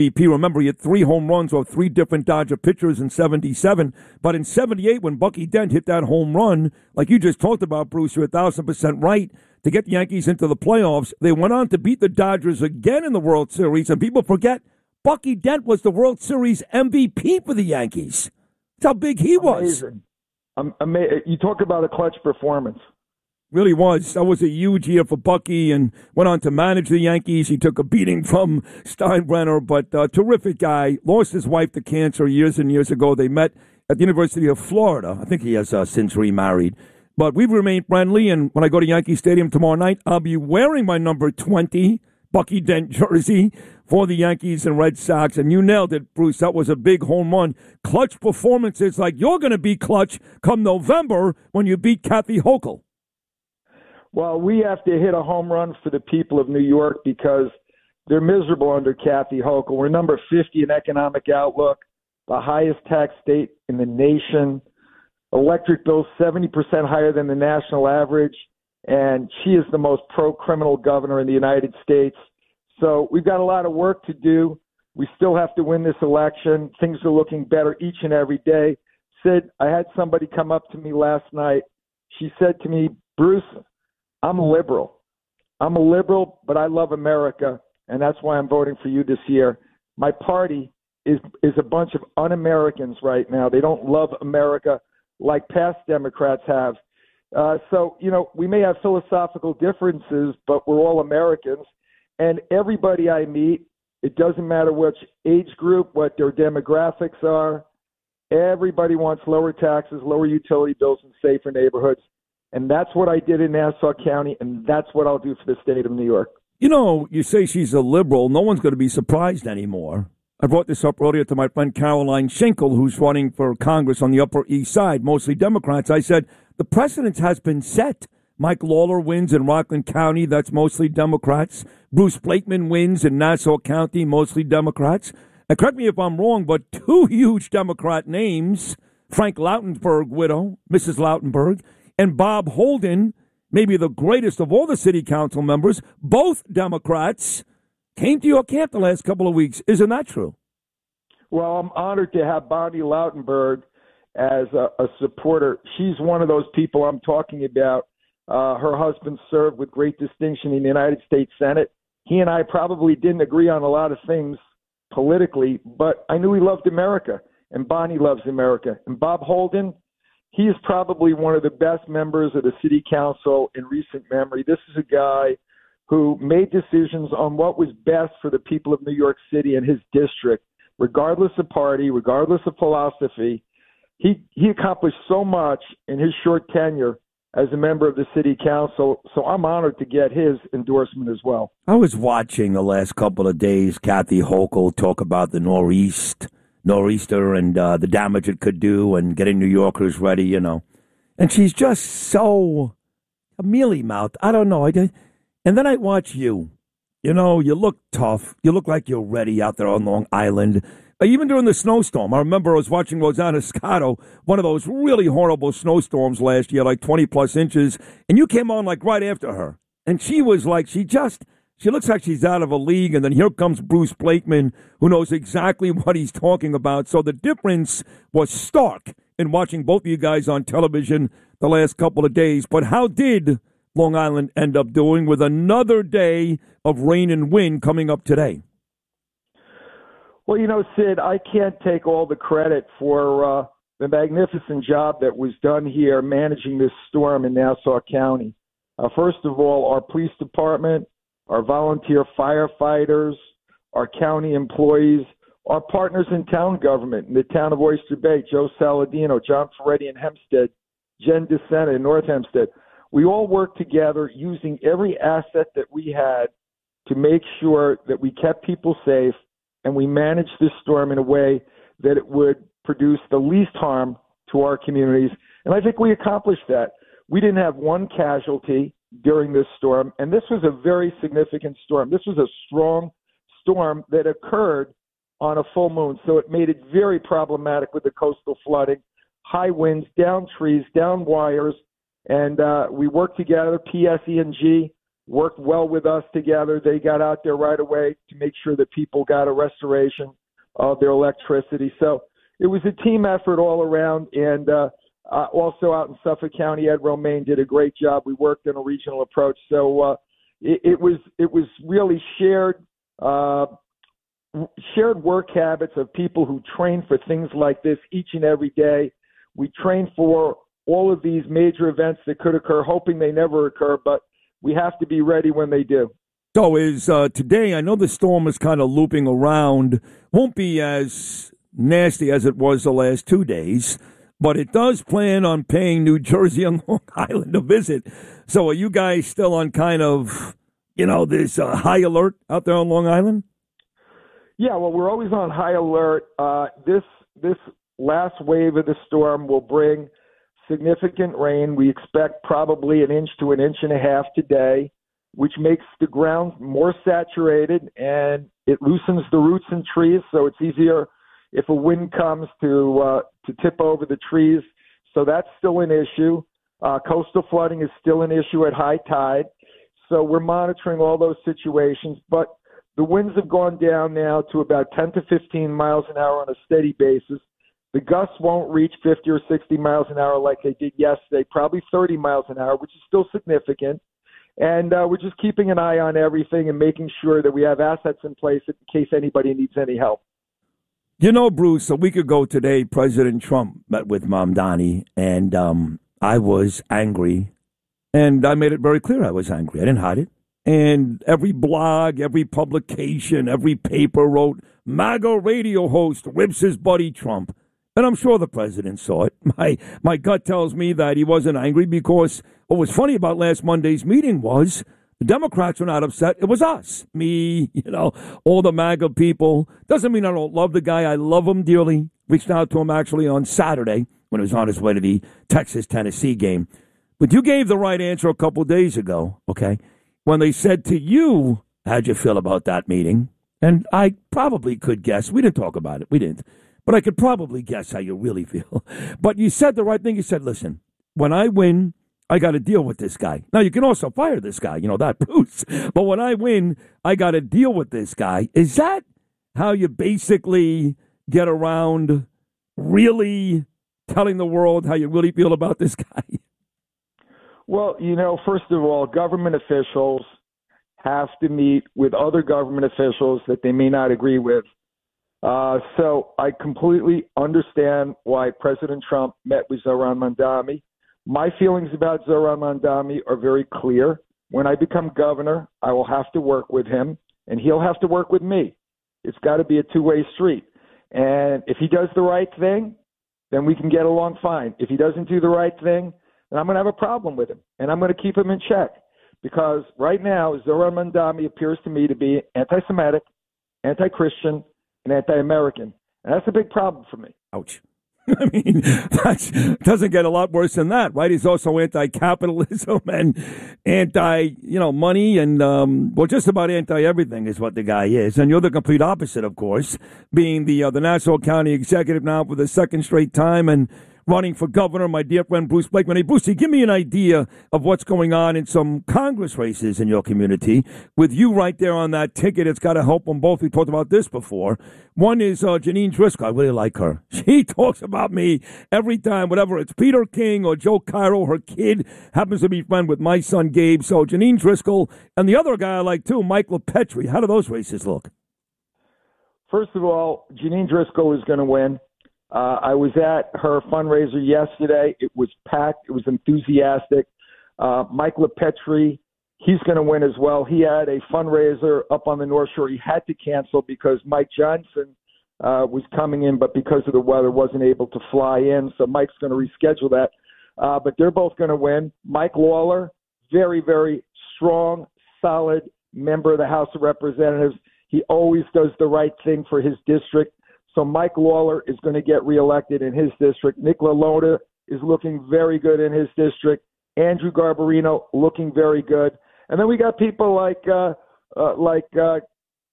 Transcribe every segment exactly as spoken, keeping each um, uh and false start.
M V P. Remember, he had three home runs off three different Dodger pitchers in seventy-seven. But in seventy-eight, when Bucky Dent hit that home run, like you just talked about, Bruce, you're one thousand percent right, to get the Yankees into the playoffs, they went on to beat the Dodgers again in the World Series. And people forget, Bucky Dent was the World Series M V P for the Yankees. That's how big he was. Amazing. I'm amazing. You talk about a clutch performance. Really was. That was a huge year for Bucky, and went on to manage the Yankees. He took a beating from Steinbrenner, but a terrific guy. Lost his wife to cancer years and years ago. They met at the University of Florida. I think he has uh, since remarried. But we've remained friendly, and when I go to Yankee Stadium tomorrow night, I'll be wearing my number twenty Bucky Dent jersey for the Yankees and Red Sox. And you nailed it, Bruce. That was a big home run. Clutch performances like you're going to be clutch come November when you beat Kathy Hochul. Well, we have to hit a home run for the people of New York because they're miserable under Kathy Hochul. We're number fifty in economic outlook, the highest tax state in the nation. Electric bills seventy percent higher than the national average, and she is the most pro-criminal governor in the United States. So we've got a lot of work to do. We still have to win this election. Things are looking better each and every day. Sid, I had somebody come up to me last night. She said to me, Bruce, I'm a liberal. I'm a liberal, but I love America, and that's why I'm voting for you this year. My party is is a bunch of un-Americans right now. They don't love America like past Democrats have. Uh, so, you know, we may have philosophical differences, but we're all Americans. And everybody I meet, it doesn't matter which age group, what their demographics are, everybody wants lower taxes, lower utility bills, and safer neighborhoods. And that's what I did in Nassau County, and that's what I'll do for the state of New York. You know, you say she's a liberal. No one's going to be surprised anymore. I brought this up earlier to my friend Caroline Schinkel, who's running for Congress on the Upper East Side, mostly Democrats. I said, the precedent has been set. Mike Lawler wins in Rockland County. That's mostly Democrats. Bruce Blakeman wins in Nassau County, mostly Democrats. And correct me if I'm wrong, but two huge Democrat names, Frank Lautenberg widow, Missus Lautenberg, and Bob Holden, maybe the greatest of all the city council members, both Democrats, came to your camp the last couple of weeks. Isn't that true? Well, I'm honored to have Bonnie Lautenberg as a, a supporter. She's one of those people I'm talking about. Uh, her husband served with great distinction in the United States Senate. He and I probably didn't agree on a lot of things politically, but I knew he loved America, and Bonnie loves America. And Bob Holden, he is probably one of the best members of the city council in recent memory. This is a guy who made decisions on what was best for the people of New York City and his district, regardless of party, regardless of philosophy. He he accomplished so much in his short tenure as a member of the city council, so I'm honored to get his endorsement as well. I was watching the last couple of days Kathy Hochul talk about the Northeast, Nor'easter and uh, the damage it could do and getting New Yorkers ready, you know. And she's just so mealy-mouthed. I don't know. I did. And then I watch you. You know, you look tough. You look like you're ready out there on Long Island. Uh, even during the snowstorm. I remember I was watching Rosanna Scotto, one of those really horrible snowstorms last year, like twenty-plus inches. And you came on like right after her. And she was like, she just, she looks like she's out of a league. And then here comes Bruce Blakeman, who knows exactly what he's talking about. So the difference was stark in watching both of you guys on television the last couple of days. But how did Long Island end up doing with another day of rain and wind coming up today? Well, you know, Sid, I can't take all the credit for uh, the magnificent job that was done here managing this storm in Nassau County. Uh, first of all, our police department, our volunteer firefighters, our county employees, our partners in town government, in the town of Oyster Bay, Joe Saladino, John Ferretti in Hempstead, Jen DeSena in North Hempstead. We all worked together using every asset that we had to make sure that we kept people safe and we managed this storm in a way that it would produce the least harm to our communities. And I think we accomplished that. We didn't have one casualty during this storm, and this was a very significant storm. This was a strong storm that occurred on a full moon, so it made it very problematic with the coastal flooding, high winds, down trees, down wires, and uh, we worked together, P S E and G, worked well with us together. They got out there right away to make sure that people got a restoration of their electricity. So it was a team effort all around. And uh, uh, also out in Suffolk County, Ed Romaine did a great job. We worked in a regional approach. So uh, it, it was it was really shared uh, shared work habits of people who train for things like this each and every day. We train for all of these major events that could occur, hoping they never occur, but we have to be ready when they do. So is uh, today, I know the storm is kind of looping around, won't be as nasty as it was the last two days, but it does plan on paying New Jersey and Long Island a visit. So are you guys still on kind of, you know, this uh, high alert out there on Long Island? Yeah, well, we're always on high alert. Uh, this this last wave of the storm will bring significant rain. We expect probably an inch to an inch and a half today, which makes the ground more saturated and it loosens the roots in trees, so it's easier if a wind comes to uh, to tip over the trees. So that's still an issue. Uh, coastal flooding is still an issue at high tide. So we're monitoring all those situations, but the winds have gone down now to about ten to fifteen miles an hour on a steady basis. The gusts won't reach fifty or sixty miles an hour like they did yesterday, probably thirty miles an hour, which is still significant. And uh, we're just keeping an eye on everything and making sure that we have assets in place in case anybody needs any help. You know, Bruce, a week ago today, President Trump met with Mamdani, and um, I was angry. And I made it very clear I was angry. I didn't hide it. And every blog, every publication, every paper wrote, MAGA radio host rips his buddy Trump. And I'm sure the president saw it. My my gut tells me that he wasn't angry because what was funny about last Monday's meeting was the Democrats were not upset. It was us, me, you know, all the MAGA people. Doesn't mean I don't love the guy. I love him dearly. Reached out to him actually on Saturday when he was on his way to the Texas-Tennessee game. But you gave the right answer a couple days ago, okay, when they said to you, how'd you feel about that meeting? And I probably could guess. We didn't talk about it. We didn't. But I could probably guess how you really feel. But you said the right thing. You said, listen, when I win, I got to deal with this guy. Now, you can also fire this guy. You know that, Bruce. But when I win, I got to deal with this guy. Is that how you basically get around really telling the world how you really feel about this guy? Well, you know, first of all, government officials have to meet with other government officials that they may not agree with. Uh, so I completely understand why President Trump met with Zohran Mamdani. My feelings about Zohran Mamdani are very clear. When I become governor, I will have to work with him, and he'll have to work with me. It's got to be a two-way street. And if he does the right thing, then we can get along fine. If he doesn't do the right thing, then I'm going to have a problem with him, and I'm going to keep him in check. Because right now, Zohran Mamdani appears to me to be anti-Semitic, anti-Christian, and anti-American. And that's a big problem for me. Ouch. I mean, that doesn't get a lot worse than that, right? He's also anti-capitalism and anti, you know, money and, um, well, just about anti-everything is what the guy is. And you're the complete opposite, of course, being the uh, the Nassau County executive now for the second straight time and running for governor, my dear friend Bruce Blakeman. Hey, Brucey, give me an idea of what's going on in some Congress races in your community. With you right there on that ticket, it's got to help them both. We talked about this before. One is uh, Janine Driscoll. I really like her. She talks about me every time, whatever it's Peter King or Joe Cairo. Her kid happens to be friend with my son Gabe. So Janine Driscoll and the other guy I like too, Mike LaPetri. How do those races look? First of all, Janine Driscoll is going to win. Uh, I was at her fundraiser yesterday. It was packed. It was enthusiastic. Uh, Mike LaPetri, he's going to win as well. He had a fundraiser up on the North Shore. He had to cancel because Mike Johnson uh, was coming in, but because of the weather wasn't able to fly in. So Mike's going to reschedule that. Uh, but they're both going to win. Mike Lawler, very, very strong, solid member of the House of Representatives. He always does the right thing for his district. So Mike Lawler is going to get reelected in his district. Nick LaLota is looking very good in his district. Andrew Garbarino looking very good. And then we got people like uh, uh, like uh,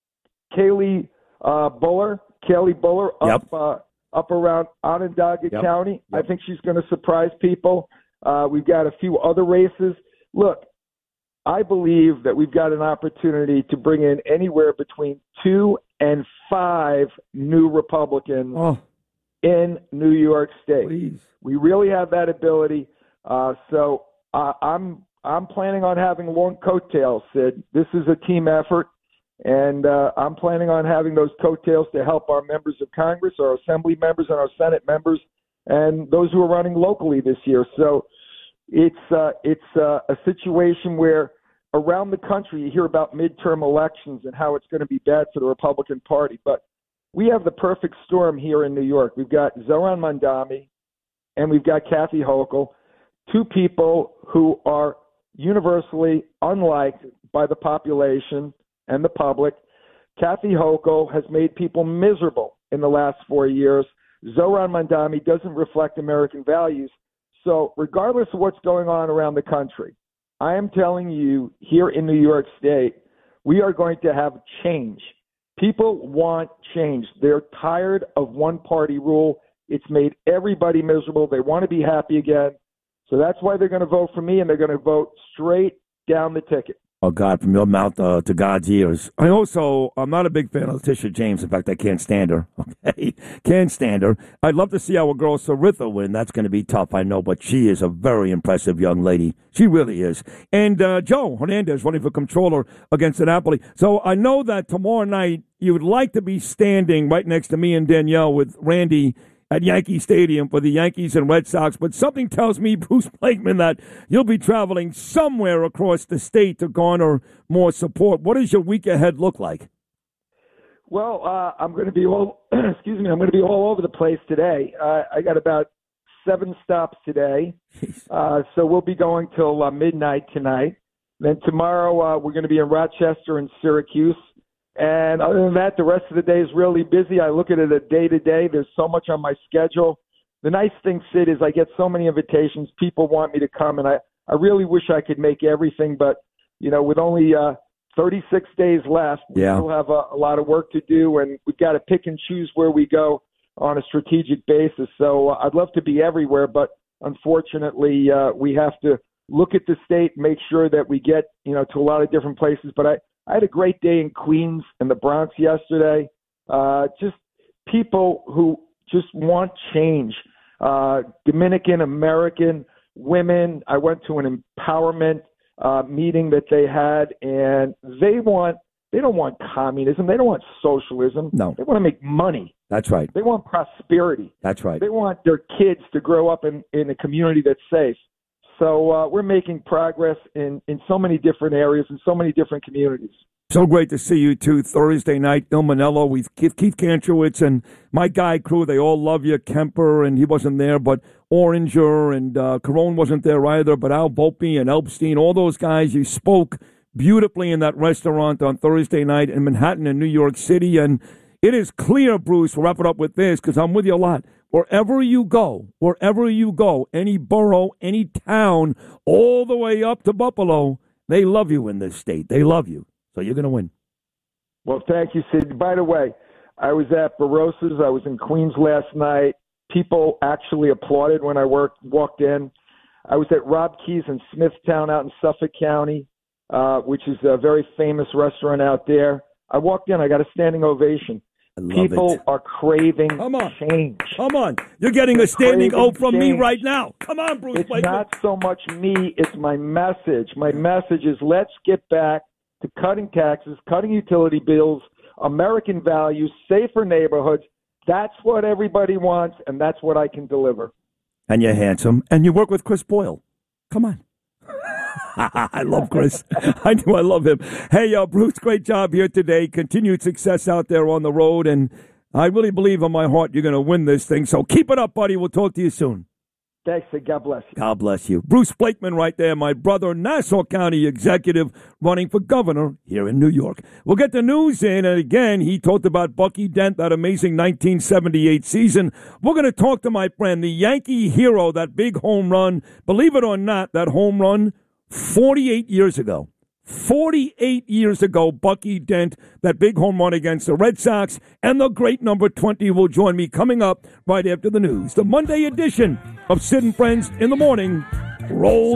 Kaylee uh, Buller, Kaylee Buller up Yep. uh, up around Onondaga Yep. County. Yep. I think she's going to surprise people. Uh, we've got a few other races. Look, I believe that we've got an opportunity to bring in anywhere between two and five new Republicans Oh, in New York State. please. We really have that ability. Uh, so uh, I'm I'm planning on having long coattails, Sid. This is a team effort, and uh, I'm planning on having those coattails to help our members of Congress, our Assembly members, and our Senate members, and those who are running locally this year. So it's uh, it's uh, a situation where around the country you hear about midterm elections and how it's going to be bad for the Republican Party, but we have the perfect storm here in New York. We've got Zohran Mamdani and we've got Kathy Hochul, two people who are universally unliked by the population and the public. Kathy Hochul has made people miserable in the last four years. Zohran Mamdani doesn't reflect American values. So regardless of what's going on around the country, I am telling you here in New York State, we are going to have change. People want change. They're tired of one-party rule. It's made everybody miserable. They want to be happy again. So that's why they're going to vote for me, and they're going to vote straight down the ticket. Oh, God, from your mouth uh, to God's ears. I also, I'm not a big fan of Letitia James. In fact, I can't stand her. Okay? Can't stand her. I'd love to see our girl Saritha win. That's going to be tough, I know, but she is a very impressive young lady. She really is. And uh, Joe Hernandez running for controller against Napoli. So I know that tomorrow night you would like to be standing right next to me and Danielle with Randy at Yankee Stadium for the Yankees and Red Sox, but something tells me, Bruce Blakeman, that you'll be traveling somewhere across the state to garner more support. What does your week ahead look like? Well, uh, I'm going to be all, excuse me, I'm going to be all over the place today. Uh, I got about seven stops today, uh, so we'll be going till uh, midnight tonight. Then tomorrow uh, we're going to be in Rochester and Syracuse. And other than that, the rest of the day is really busy. I look at it a day to day. There's so much on my schedule. The nice thing, Sid, is I get so many invitations. People want me to come, and I, I really wish I could make everything. But, you know, with only uh, thirty-six days left, we yeah. still have a, a lot of work to do, and we've got to pick and choose where we go on a strategic basis. So uh, I'd love to be everywhere, but unfortunately uh, we have to look at the state, make sure that we get, you know, to a lot of different places. But I, I had a great day in Queens and the Bronx yesterday. Uh, just people who just want change. Uh, Dominican American women. I went to an empowerment uh, meeting that they had, and they want. They don't want communism. They don't want socialism. No. They want to make money. That's right. They want prosperity. That's right. They want their kids to grow up in, in a community that's safe. So uh, we're making progress in, in so many different areas and so many different communities. So great to see you, too. Thursday night, Il Manello with Keith, Keith Kantrowitz and my guy crew. They all love you. Kemper, and he wasn't there, but Oranger and uh, Carone wasn't there either, but Al Volpe and Elbstein, all those guys. You spoke beautifully in that restaurant on Thursday night in Manhattan and New York City. And it is clear, Bruce, we'll wrap it up with this because I'm with you a lot. Wherever you go, wherever you go, any borough, any town, all the way up to Buffalo, they love you in this state. They love you. So you're going to win. Well, thank you, Sid. By the way, I was at Barossa's. I was in Queens last night. People actually applauded when I worked, walked in. I was at Rob Key's in Smithtown out in Suffolk County, uh, which is a very famous restaurant out there. I walked in. I got a standing ovation. People it. are craving Come on. change. Come on. You're getting a standing O from change. me right now. Come on, Bruce. It's Blakeman. not so much me. It's my message. My message is let's get back to cutting taxes, cutting utility bills, American values, safer neighborhoods. That's what everybody wants, and that's what I can deliver. And you're handsome, and you work with Chris Boyle. Come on. I love Chris. I do. I love him. Hey, uh, Bruce, great job here today. Continued success out there on the road, and I really believe in my heart you're going to win this thing. So keep it up, buddy. We'll talk to you soon. Thanks, and God bless you. God bless you. Bruce Blakeman right there, my brother, Nassau County executive running for governor here in New York. We'll get the news in, and again, he talked about Bucky Dent, that amazing nineteen seventy-eight season. We're going to talk to my friend, the Yankee hero, that big home run. Believe it or not, that home run forty-eight years ago. forty-eight years ago, Bucky Dent, that big home run against the Red Sox, and the great number twenty will join me coming up right after the news. The Monday edition of Sid and Friends in the Morning rolls.